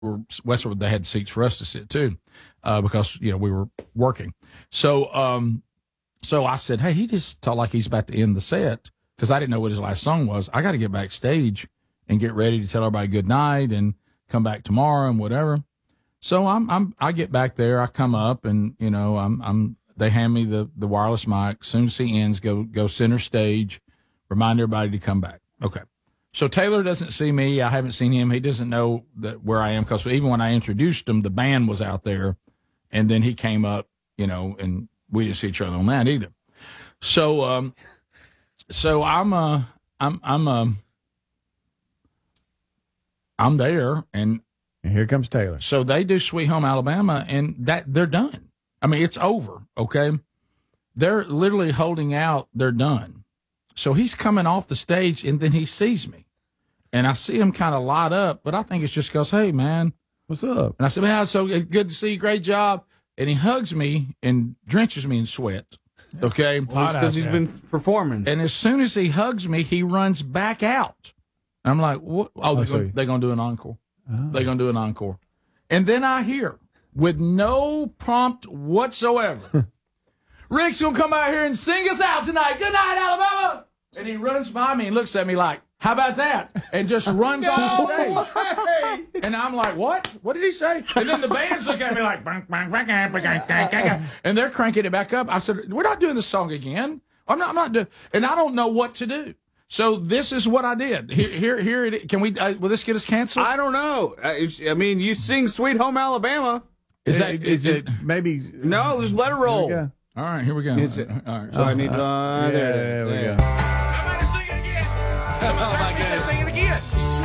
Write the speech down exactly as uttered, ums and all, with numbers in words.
were Westwood, they had seats for us to sit too, uh, because you know we were working. So, um, so I said, "Hey, he just talked like he's about to end the set because I didn't know what his last song was. I got to get backstage and get ready to tell everybody good night and come back tomorrow and whatever." So I'm, I'm, I get back there. I come up and you know, I'm, I'm. They hand me the the wireless mic. As soon as he ends, go go center stage, remind everybody to come back. Okay. So Taylor doesn't see me. I haven't seen him. He doesn't know that where I am because even when I introduced him, the band was out there, and then he came up, you know, and we didn't see each other on that either. So, um, so I'm, uh, I'm, I'm, um, I'm there, and, and here comes Taylor. So they do Sweet Home Alabama, and that they're done. I mean, it's over. Okay, they're literally holding out. They're done. So he's coming off the stage, and then he sees me. And I see him kind of light up, but I think it's just because, hey, man. What's up? And I said, man, it's so good to see you. Great job. And he hugs me and drenches me in sweat. Okay? Well, because he's been performing. And as soon as he hugs me, he runs back out. I'm like, what? Oh, they're going to do an encore. Oh. They're going to do an encore. And then I hear, with no prompt whatsoever, Rick's going to come out here and sing us out tonight. Good night, Alabama. And he runs by me and looks at me like, how about that? And just runs no on the stage. And I'm like, what? What did he say? And then the bands look at me like, and they're cranking it back up. I said, we're not doing this song again. I'm not, I'm not doing, and I don't know what to do. So this is what I did. Here, here, here it is. Can we, uh, will this get us canceled? I don't know. I, I mean, you sing Sweet Home Alabama. Is that, is, is it maybe? No, just let it roll. All right, here we go. It's, all right. So uh, I need to. Uh, yeah, there we yeah. go. Somebody sing it again. Somebody